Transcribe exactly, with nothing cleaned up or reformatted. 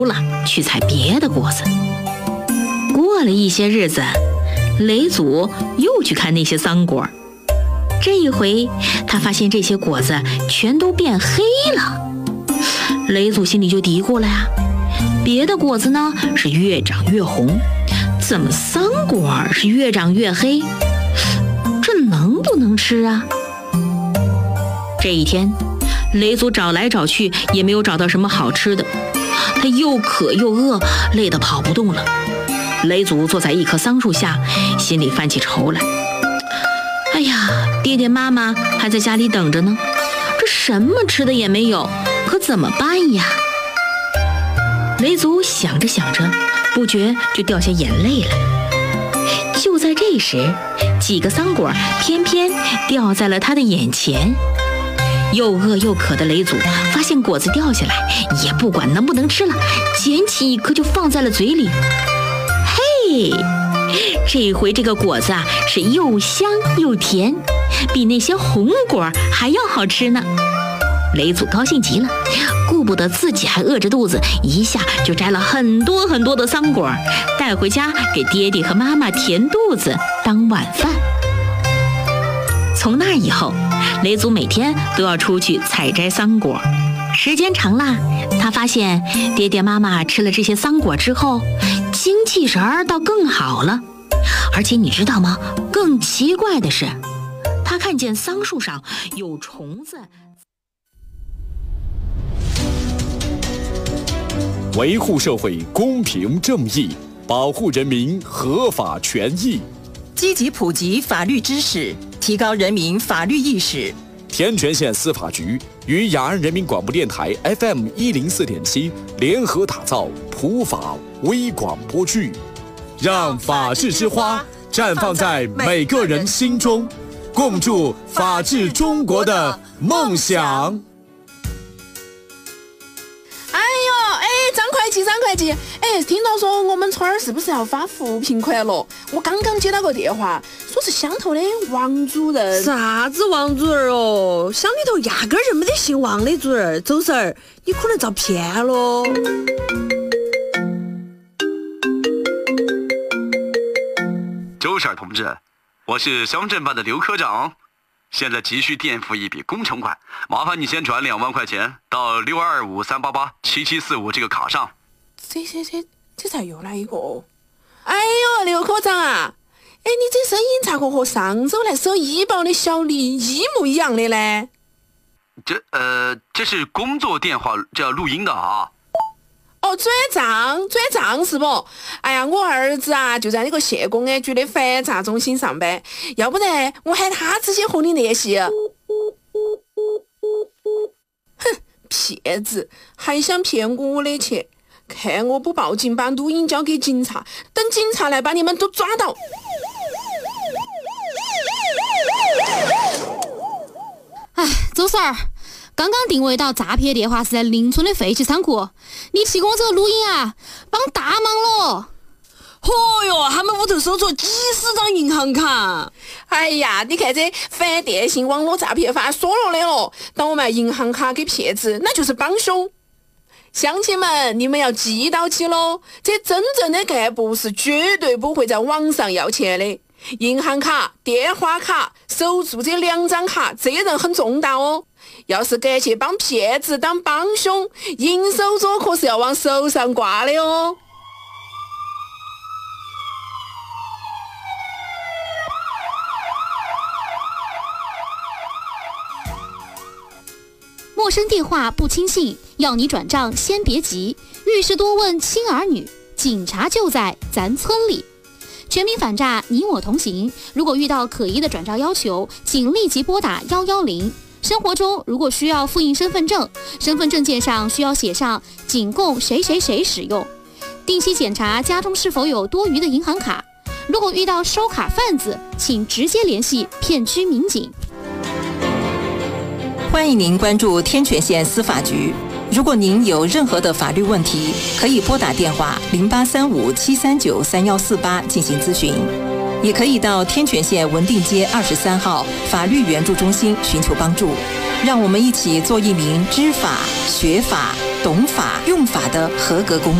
了去采别的果子。过了一些日子，雷祖又去看那些桑果，这一回他发现这些果子全都变黑了。雷祖心里就嘀咕了呀，别的果子呢是越长越红，怎么桑果是越长越黑？这能不能吃啊？这一天，雷祖找来找去也没有找到什么好吃的，他又渴又饿，累得跑不动了。雷祖坐在一棵桑树下，心里犯起愁来。哎呀，爹爹妈妈还在家里等着呢，这什么吃的也没有，可怎么办呀？雷祖想着想着，不觉就掉下眼泪来。就在这时，几个桑果偏偏掉在了他的眼前。又饿又渴的雷祖发现果子掉下来，也不管能不能吃了，捡起一颗就放在了嘴里。嘿，这回这个果子啊是又香又甜，比那些红果还要好吃呢。雷祖高兴极了，顾不得自己还饿着肚子，一下就摘了很多很多的桑果，带回家给爹爹和妈妈填肚子当晚饭。从那以后，雷祖每天都要出去采摘桑果。时间长了，他发现爹爹妈妈吃了这些桑果之后，精气神儿倒更好了。而且你知道吗？更奇怪的是，他看见桑树上有虫子。 维护社会公平正义，保护人民合法权益， 积极普及法律知识，提高人民法律意识。 天全县司法局与雅安人民广播电台 F M 一零四点七联合打造普法微广播剧，让法治之花绽放在每个人心中，共筑法治中国的梦想。 张会计，张会计，哎，听到说我们村儿是不是要发扶贫款了？我刚刚接到个电话，说是乡头的王主任。 啥子王主任哦？乡里头压根儿就没得姓王的主任，周婶儿，你可能遭骗喽。 周婶同志，我是乡镇办的刘科长，现在急需垫付一笔工程款，麻烦你先转两万块钱到六二五三八八七七四五这个卡上。 这这这这咋又来一个？哎呦，刘科长啊，哎，你这声音咋个和上周来收医保的小李一模一样的呢？ 这呃，这是工作电话，这要录音的啊。 哦，转账转账是不？哎呀，我儿子啊就在那个县公安局的反诈中心上班，要不然我喊他直接和你联系。哼，骗子，还想骗我的钱？看我不报警，把录音交给警察，等警察来把你们都抓到。 哎，周婶儿。刚刚定位到诈骗电话是在邻村的废弃仓库，你提供这个录音啊，帮大忙了。 哦哟，他们屋头搜出几十张银行卡。 哎呀，你看这反电信网络诈骗法说了的了，倒卖银行卡给骗子，那就是帮凶。乡亲们，你们要记到起喽，这真正的干部是绝对不会在网上要钱的。银行卡、电话卡、手住这两张卡，责任很重大哦。要是敢去帮骗子当帮凶，银手镯可是要往手上挂的哦。 陌生电话不轻信，要你转账先别急，遇事多问亲儿女，警察就在咱村里。全民反诈，你我同行。如果遇到可疑的转账要求，请立即拨打一一零。生活中如果需要复印身份证，身份证件上需要写上仅供谁谁谁使用。定期检查家中是否有多余的银行卡。如果遇到收卡贩子，请直接联系片区民警。 欢迎您关注天全县司法局。如果您有任何的法律问题，可以拨打电话零八三五七三九三幺四八进行咨询，也可以到天全县文定街二十三号法律援助中心寻求帮助。让我们一起做一名知法、学法、 懂法用法的合格公